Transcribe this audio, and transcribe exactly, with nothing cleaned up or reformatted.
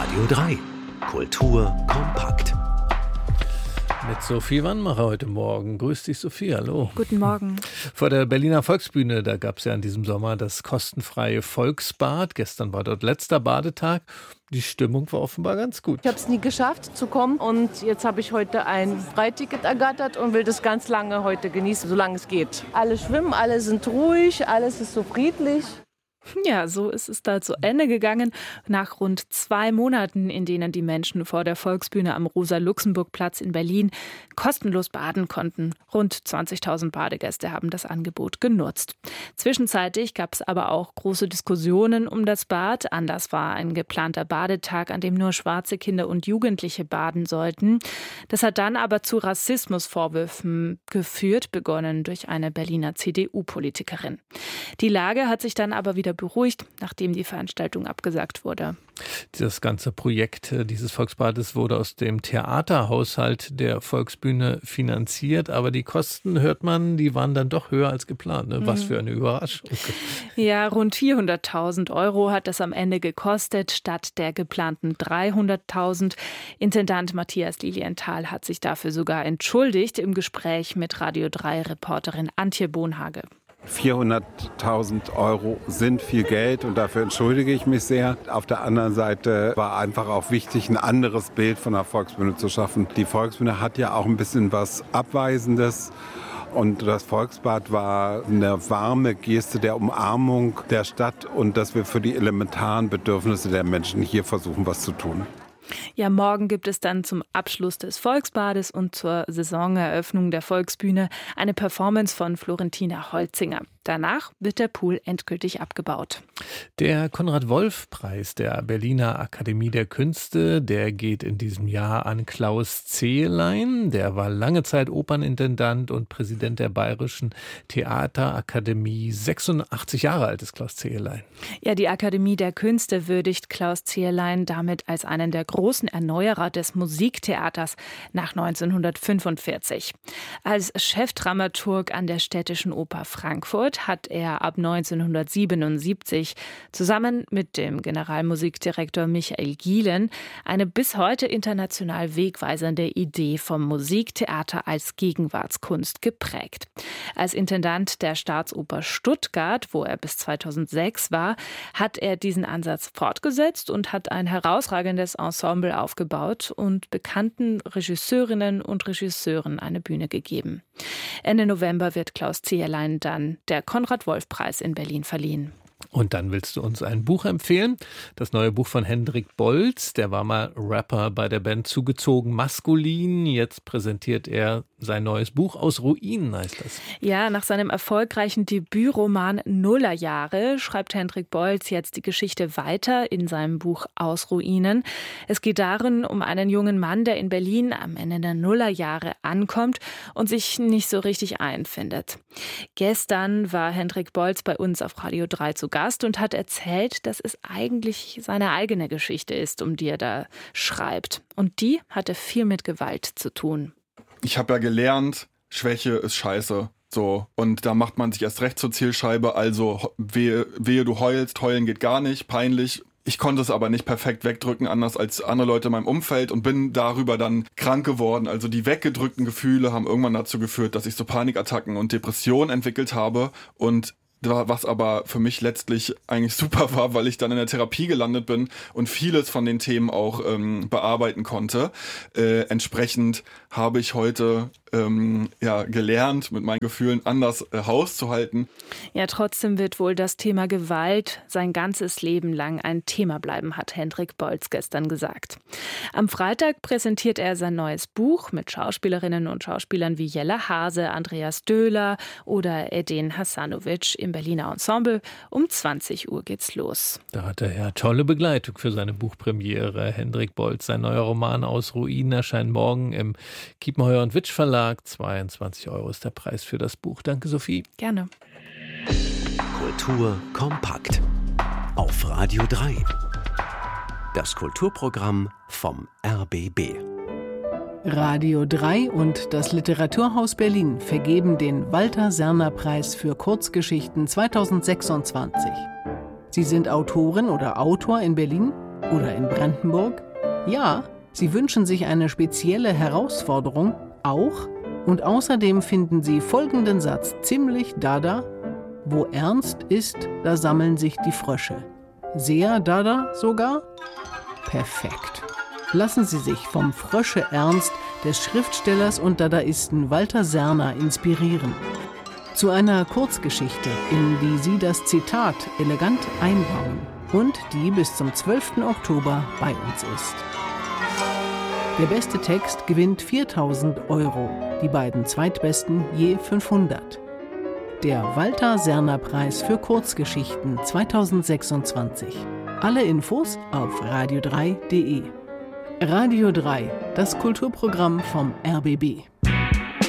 Radio drei. Kultur kompakt. Mit Sophie Wannmacher heute Morgen. Grüß dich, Sophie, hallo. Guten Morgen. Vor der Berliner Volksbühne, da gab es ja in diesem Sommer das kostenfreie Volksbad. Gestern war dort letzter Badetag. Die Stimmung war offenbar ganz gut. Ich habe es nie geschafft zu kommen und jetzt habe ich heute ein Freiticket ergattert und will das ganz lange heute genießen, solange es geht. Alle schwimmen, alle sind ruhig, alles ist so friedlich. Ja, so ist es da zu Ende gegangen. Nach rund zwei Monaten, in denen die Menschen vor der Volksbühne am Rosa-Luxemburg-Platz in Berlin kostenlos baden konnten. Rund zwanzigtausend Badegäste haben das Angebot genutzt. Zwischenzeitlich gab es aber auch große Diskussionen um das Bad. Anders war ein geplanter Badetag, an dem nur schwarze Kinder und Jugendliche baden sollten. Das hat dann aber zu Rassismusvorwürfen geführt, begonnen durch eine Berliner C D U-Politikerin. Die Lage hat sich dann aber wieder beruhigt, nachdem die Veranstaltung abgesagt wurde. Das ganze Projekt dieses Volksbades wurde aus dem Theaterhaushalt der Volksbühne finanziert, aber die Kosten, hört man, die waren dann doch höher als geplant. Ne? Was für eine Überraschung. Ja, rund vierhunderttausend Euro hat das am Ende gekostet, statt der geplanten dreihunderttausend. Intendant Matthias Lilienthal hat sich dafür sogar entschuldigt im Gespräch mit Radio drei Reporterin Antje Bohnhage. vierhunderttausend Euro sind viel Geld und dafür entschuldige ich mich sehr. Auf der anderen Seite war einfach auch wichtig, ein anderes Bild von der Volksbühne zu schaffen. Die Volksbühne hat ja auch ein bisschen was Abweisendes. Und das Volksbad war eine warme Geste der Umarmung der Stadt und dass wir für die elementaren Bedürfnisse der Menschen hier versuchen, was zu tun. Ja, morgen gibt es dann zum Abschluss des Volksbades und zur Saisoneröffnung der Volksbühne eine Performance von Florentina Holzinger. Danach wird der Pool endgültig abgebaut. Der Konrad-Wolf-Preis der Berliner Akademie der Künste, der geht in diesem Jahr an Klaus Zehelein. Der war lange Zeit Opernintendant und Präsident der Bayerischen Theaterakademie. sechsundachtzig Jahre alt ist Klaus Zehelein. Ja, die Akademie der Künste würdigt Klaus Zehelein damit als einen der großen Erneuerer des Musiktheaters nach neunzehnhundertfünfundvierzig. Als Chefdramaturg an der Städtischen Oper Frankfurt hat er ab neunzehnhundertsiebenundsiebzig zusammen mit dem Generalmusikdirektor Michael Gielen eine bis heute international wegweisende Idee vom Musiktheater als Gegenwartskunst geprägt. Als Intendant der Staatsoper Stuttgart, wo er bis zweitausendsechs war, hat er diesen Ansatz fortgesetzt und hat ein herausragendes Ensemble aufgebaut und bekannten Regisseurinnen und Regisseuren eine Bühne gegeben. Ende November wird Klaus Zehelein dann der Konrad-Wolf-Preis in Berlin verliehen. Und dann willst du uns ein Buch empfehlen. Das neue Buch von Hendrik Bolz. Der war mal Rapper bei der Band Zugezogen Maskulin. Jetzt präsentiert er sein neues Buch. Aus Ruinen heißt das. Ja, nach seinem erfolgreichen Debütroman Nullerjahre schreibt Hendrik Bolz jetzt die Geschichte weiter in seinem Buch Aus Ruinen. Es geht darin um einen jungen Mann, der in Berlin am Ende der Nullerjahre ankommt und sich nicht so richtig einfindet. Gestern war Hendrik Bolz bei uns auf Radio drei zu Gast und hat erzählt, dass es eigentlich seine eigene Geschichte ist, um die er da schreibt. Und die hatte viel mit Gewalt zu tun. Ich habe ja gelernt, Schwäche ist scheiße. So, und da macht man sich erst recht zur Zielscheibe. Also wehe, wehe du heulst, heulen geht gar nicht, peinlich. Ich konnte es aber nicht perfekt wegdrücken, anders als andere Leute in meinem Umfeld und bin darüber dann krank geworden. Also die weggedrückten Gefühle haben irgendwann dazu geführt, dass ich so Panikattacken und Depressionen entwickelt habe und was aber für mich letztlich eigentlich super war, weil ich dann in der Therapie gelandet bin und vieles von den Themen auch ähm, bearbeiten konnte. Äh, entsprechend habe ich heute ähm, ja, gelernt, mit meinen Gefühlen anders äh, Haus zu halten. Ja, trotzdem wird wohl das Thema Gewalt sein ganzes Leben lang ein Thema bleiben, hat Hendrik Bolz gestern gesagt. Am Freitag präsentiert er sein neues Buch mit Schauspielerinnen und Schauspielern wie Jella Hase, Andreas Döhler oder Edin Hasanovic im Berliner Ensemble. Um zwanzig Uhr geht's los. Da hat er ja tolle Begleitung für seine Buchpremiere. Hendrik Bolz, sein neuer Roman Aus Ruinen erscheint morgen im Kiepenheuer und Witsch Verlag. zweiundzwanzig Euro ist der Preis für das Buch. Danke, Sophie. Gerne. Kultur kompakt. Auf Radio drei. Das Kulturprogramm vom R B B. Radio drei und das Literaturhaus Berlin vergeben den Walter-Serner-Preis für Kurzgeschichten zweitausendsechsundzwanzig. Sie sind Autorin oder Autor in Berlin, Oder in Brandenburg? Ja, sie wünschen sich eine spezielle Herausforderung, auch. Und außerdem finden sie folgenden Satz ziemlich dada: Wo ernst ist, da sammeln sich die Frösche. Sehr dada sogar? Perfekt. Lassen Sie sich vom Frösche-Ernst des Schriftstellers und Dadaisten Walter Serner inspirieren. Zu einer Kurzgeschichte, in die Sie das Zitat elegant einbauen und die bis zum zwölften Oktober bei uns ist. Der beste Text gewinnt viertausend Euro, die beiden zweitbesten je fünfhundert. Der Walter-Serner-Preis für Kurzgeschichten zweitausendsechsundzwanzig. Alle Infos auf radio drei punkt de. Radio drei, das Kulturprogramm vom R B B.